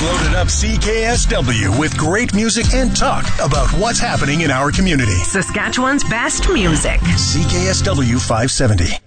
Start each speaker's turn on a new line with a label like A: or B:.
A: loaded up CKSW with great music and talk about what's happening in our community.
B: Saskatchewan's best music.
A: CKSW 570.